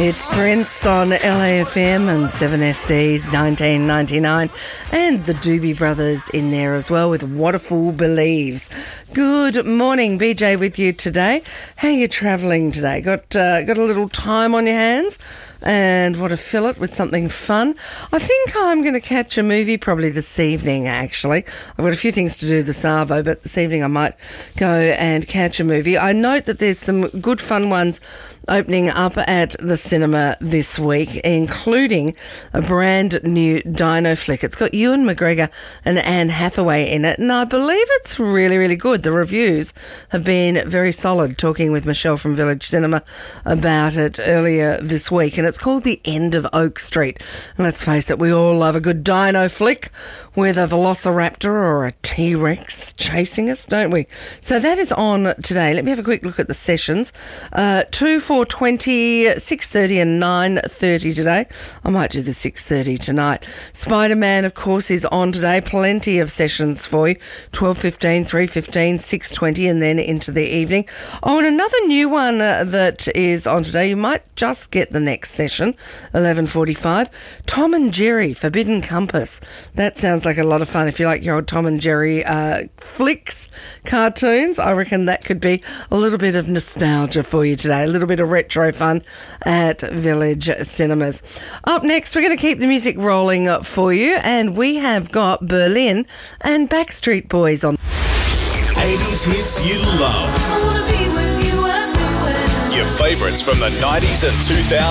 It's Prince on LAFM and 7SD's 1999, and the Doobie Brothers in there as well with What a Fool Believes. Good morning, BJ with you today. How are you travelling today? Got a little time on your hands and want to fill it with something fun? I think I'm going to catch a movie probably this evening, actually. I've got a few things to do this arvo, but this evening I might go and catch a movie. I note that there's some good fun ones opening up at the cinema this week, including a brand new dino flick. It's got Ewan McGregor and Anne Hathaway in it, and I believe it's really, really good. The reviews have been very solid, talking with Michelle from Village Cinema about it earlier this week, and it's called The End of Oak Street. And let's face it, we all love a good dino flick with a velociraptor or a T-Rex chasing us, don't we? So that is on today. Let me have a quick look at the sessions. 2, 4, 20, 6:30 and 9:30 today. I might do the 6:30 tonight. Spider-Man, of course, is on today. Plenty of sessions for you. 12:15, 3:15, 6:20 and then into the evening. Oh, and another new one that is on today. You might just get the next session, 11:45. Tom and Jerry, Forbidden Compass. That sounds like a lot of fun. If you like your old Tom and Jerry flicks, cartoons, I reckon that could be a little bit of nostalgia for you today. A little bit of retro fun at Village Cinemas. Up next, we're going to keep the music rolling for you, and we have got Berlin and Backstreet Boys on. 80s hits you love. I wanna be with you everywhere. Your favourites from the 90s and 2000s.